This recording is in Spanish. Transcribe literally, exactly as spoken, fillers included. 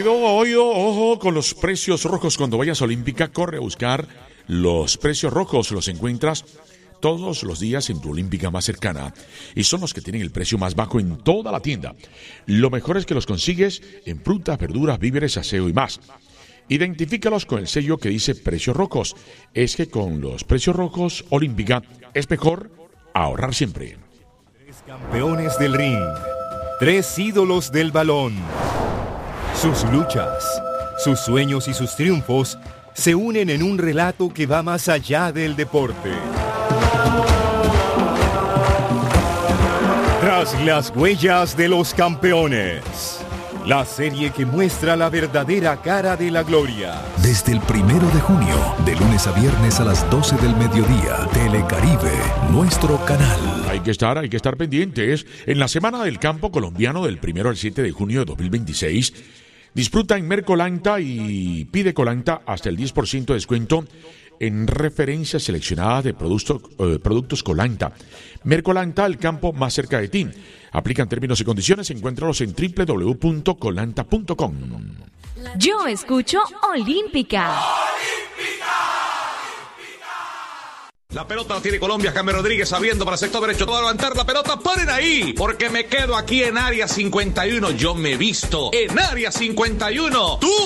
Oído, oído, ojo con los precios rojos. Cuando vayas a Olímpica, corre a buscar los precios rojos. Los encuentras todos los días en tu Olímpica más cercana y son los que tienen el precio más bajo en toda la tienda. Lo mejor es que los consigues en frutas, verduras, víveres, aseo y más. Identifícalos con el sello que dice precios rojos. Es que con los precios rojos Olímpica es mejor ahorrar siempre. Tres campeones del ring, tres ídolos del balón. Sus luchas, sus sueños y sus triunfos se unen en un relato que va más allá del deporte. Tras las huellas de los campeones, la serie que muestra la verdadera cara de la gloria. Desde el primero de junio, de lunes a viernes a las doce del mediodía, Telecaribe, nuestro canal. Hay que estar, hay que estar pendientes. En la Semana del Campo Colombiano del primero al siete de junio de dos mil veintiséis, disfruta en Mercolanta y pide Colanta hasta el diez por ciento de descuento en referencias seleccionadas de productos, eh, productos Colanta. Mercolanta, el campo más cerca de ti. Aplican términos y condiciones. Encuéntralos en doble u doble u doble u punto colanta punto com. Yo escucho Olímpica. La pelota la tiene Colombia, James Rodríguez sabiendo para el sector derecho, todo a levantar la pelota, paren ahí, porque me quedo aquí en área cincuenta y uno, yo me visto en área cincuenta y uno, tú